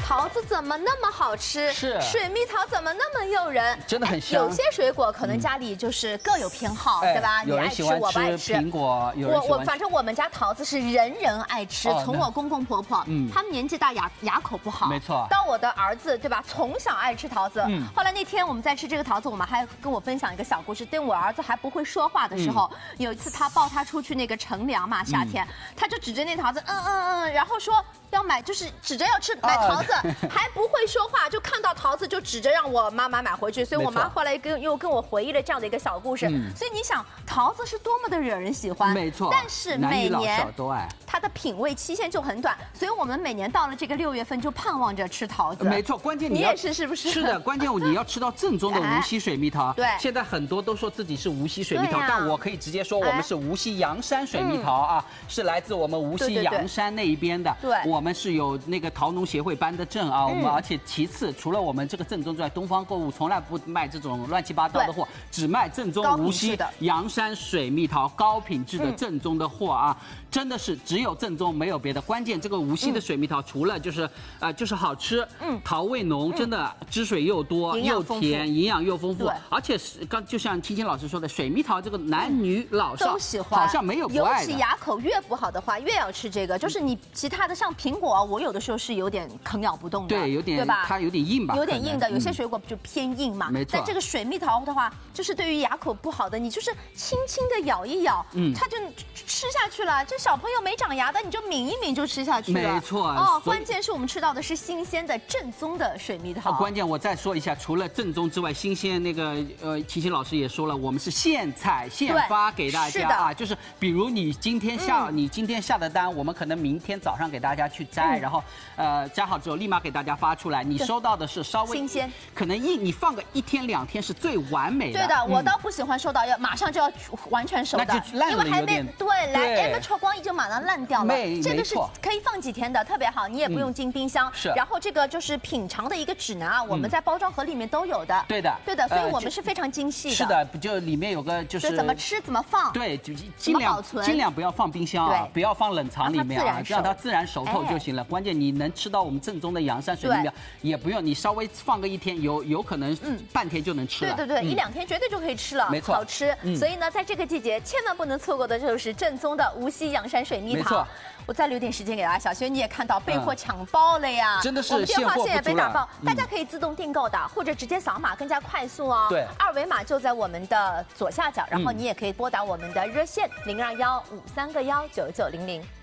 桃子怎么那么好吃？ 是水蜜桃怎么那么诱人？ 真的很香。 有些水果可能家里就是各有偏好，对吧？ 有人喜欢吃苹果，有人喜欢。 反正我们家桃子是人人爱吃，从我公公婆婆，他们年纪大牙口不好， 没错。 到我的儿子，对吧？从小爱吃桃子。后来那天我们在吃这个桃子，我们还跟我分享一个小故事。等我儿子还不会说话的时候，有一次他抱他出去那个乘凉嘛，夏天，他就指着那桃子，然后说要买，就是指着要买桃子，还不会说话，就看到桃子就指着让我妈妈买回去。所以我妈后来又跟我回忆了这样的一个小故事。所以你想，桃子是多么的惹人喜欢， 没错。 但是每年都爱， 它的品味期限就很短，所以我们每年到了这个6月份就盼望着吃桃子。 没错，关键你也是不是？ 是的，关键你要吃到正宗的无锡水蜜桃。 对， 现在很多都说自己是无锡水蜜桃，但我可以直接说我们是无锡阳山水蜜桃啊，是来自我们无锡阳山那一边的。 对， 我们是有那个桃农协会颁的证啊，我们而且其次，除了我们这个正宗之外，东方购物从来不卖这种乱七八糟的货，只卖正宗无锡阳山水蜜桃高品质的正宗的货啊，真的是只有正宗没有别的。关键这个无锡的水蜜桃除了就是好吃，桃味浓，真的汁水又多又甜，营养又丰富，而且是就像青青老师说的，水蜜桃这个男女老少都喜欢， 好像没有不爱的。 尤其牙口越不好的话，越要吃这个。就是你其他的像苹果，我有的时候是有点啃咬不动的， 对，有点对吧？ 它有点硬吧， 有点硬的。有些水果就偏硬嘛， 没错。 但这个水蜜桃的话，就是对于牙口不好的，你就是轻轻的咬一咬，它就吃下去了。这小朋友没长牙的，你就抿一抿就吃下去了。 没错。 哦，关键是我们吃到的是新鲜的正宗的水蜜桃。 关键我再说一下，除了正宗之外，新鲜那个齐秦老师也说了，我们是现采现发给大家啊，就是比如你今天下的单，我们可能明天早上给大家去摘，然后摘好之后立马给大家发出来，你收到的是稍微新鲜， 可能你放个1天2天是最完美的。 对的，我倒不喜欢收到马上就要完全熟的， 那就烂了有点。 来，amateur 光一就马上烂掉了。这个是可以放几天的，特别好，你也不用进冰箱。 是。 然后这个就是品尝的一个指南啊，我们在包装盒里面都有的。 对的， 对的，所以我们是非常精细的。 是的，就里面有个就是怎么吃怎么放。 对，就尽量不要放冰箱啊，不要放冷藏里面啊，让它自然熟透就行了。关键你能吃到我们正宗的阳山水蜜桃，也不用你稍微放个1天，有可能半天就能吃了。 对，1、2天绝对就可以吃了， 没错， 好吃。所以呢，在这个季节千万不能错过的就是正宗的无锡阳山水蜜桃。 没错。 我再留点时间给大家，小轩你也看到备货抢爆了呀， 真的是我们电话线也被打爆，大家可以自动订购的，或者直接扫码更加快速哦。 对 ，2维码就在我们的左下角，然后你也可以拨打我们的热线0215319900。